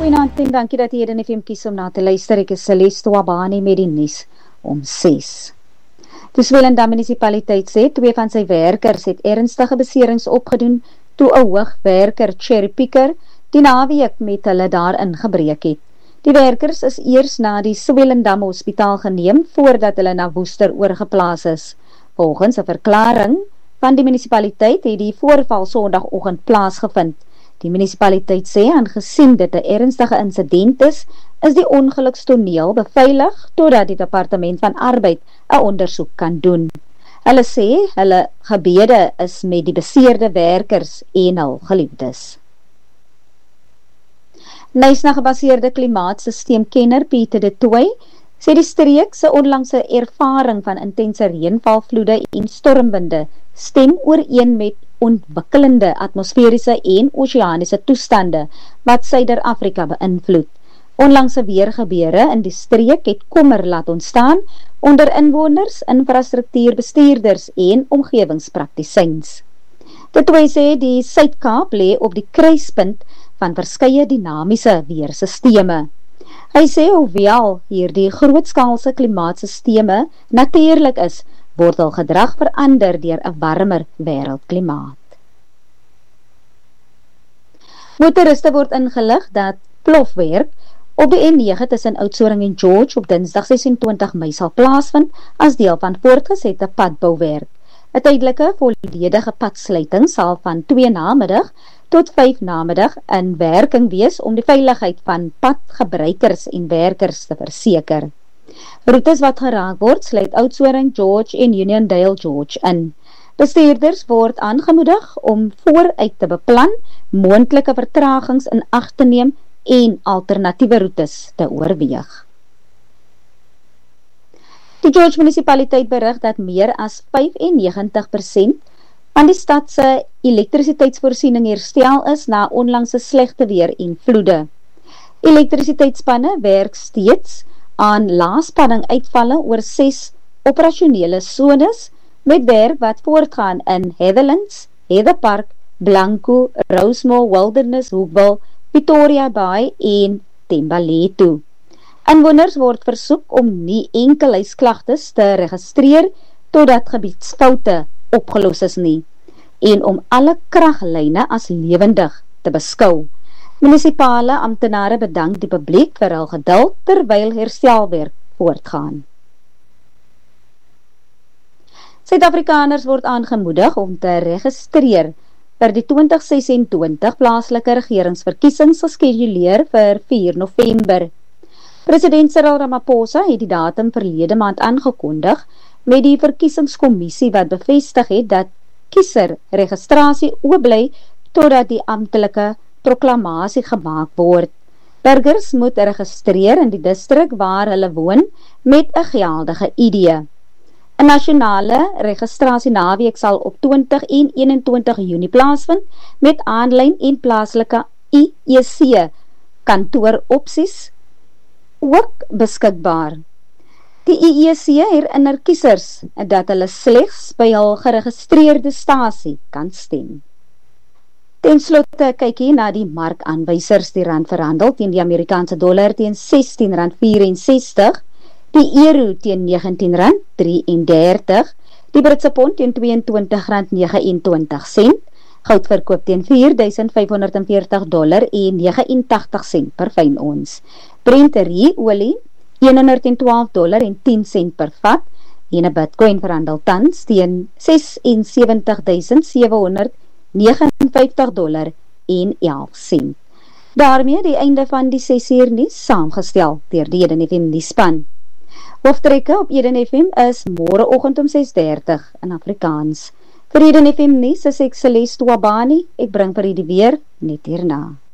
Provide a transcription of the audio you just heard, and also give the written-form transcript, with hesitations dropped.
Goeienaand en dankie dat jy Eden FM kies om na te luister. Ek is Celeste Wabani met die nuus om 6. Die Swellendam munisipaliteit sê 2 van sy werkers het ernstige beserings opgedoen toe 'n hoogwerker cherrypicker die naweek met hulle daarin gebreek het. Die werkers is eers na die Swellendam hospitaal geneem voordat hulle na Woester oorgeplaas is. Volgens 'n verklaring van die munisipaliteit het die voorval Sondagoggend plaasgevind. Die munisipaliteit sê, aangesien dit 'n ernstige insident is die ongelukstoneel beveilig totdat die departement van arbeid 'n ondersoek kan doen. Hulle sê hulle gebede is met die beseerde werkers en hul geliefdes. Knysna-gebaseerde klimaatsysteemkenner Pieter de Tooy sê die streek se onlangse ervaring van intense reënvalvloede en stormwinde stem ooreen met ontwikkelende atmosferiese en oseaniese toestande wat Suider-Afrika beïnvloed. Onlangse weergebeure in die streek het kommer laat ontstaan onder inwoners, infrastruktuurbestuurders en omgewingspraktisyns. Dit wil sê die Suid-Kaap lê op die kruispunt van verskeie dinamiese weersisteme. Hy sê hoewel hierdie grootskaalse klimaatsisteme natuurlik is, word hul gedrag verander deur 'n warmer wêreldklimaat. Motoriste word ingelig dat plofwerk op die N9 tussen Oudtshoorn en George op Dinsdag 26 Mei sal plaasvind as deel van voortgesette padbouwerk. 'n Tydelike volledige padsluiting sal van 2 namiddag tot 5 namiddag in werking wees om die veiligheid van padgebruikers en werkers te verseker. Roetes wat geraak word, sluit Oudtshoorn, George en Uniondale George in. Bestuurders word aangemoedig om vooruit te beplan, moontlike vertragings in ag te neem en alternatiewe roetes te oorweeg. Die George munisipaliteit berig dat meer as 95% van die stad se elektrisiteitsvoorsiening herstel is na onlangse slegte weer en vloede. Elektrisiteitsspanne werk steeds aan laagspanning uitvalle oor 6 operasionele sones met werk wat voortgaan in Heatherlands, Heather Park, Blanco, Rosemore, Wilderness, Hoekville, Victoria Bay en Thembalethu. Inwoners word versoek om nie enkel huisklagtes te registreer totdat gebiedsfoute opgelos is nie en om alle kraglyne as lewendig te beskou. Munisipale amptenare bedank die publiek vir hul geduld terwyl herstelwerk voortgaan. Suid-Afrikaners word aangemoedig om te registreer vir die 2026 plaaslike regeringsverkiesings geskeduleer vir 4 November. President Cyril Ramaphosa het die datum verlede maand aangekondig met die verkiesingskommissie wat bevestig het dat kieserregistrasie oopbly totdat die amptelike proklamasie gemaak word. Burgers moet registreer in die distrik waar hulle woon met 'n geldige ID. 'n Nasionale registrasie naweek sal op 20 en 21 Junie plaasvind met aanlyn en plaaslike IEC kantooropsies ook beskikbaar. Die IEC herinner kiesers dat hulle slegs by hul geregistreerde stasie kan stem. Ten slotte kyk hier na die markaanwysers. Die rand verhandel teen die Amerikaanse dollar teen R16.64, die euro teen R19.33, die Britse pond teen R22.29, goud verkoop teen $4.540.89 per fyn ons. Brent olie $112.10 per vat en 'n Bitcoin verhandel tans teen $76,759.11. Daarmee die einde van die 6 uur nuus saamgestel deur die Eden FM nuusspan. Hoofdtrekke op Eden FM is môreoggend om 6:30 in Afrikaans. Vir Eden FM nuus is ek Celeste Wabani, ek bring vir u die weer net hierna.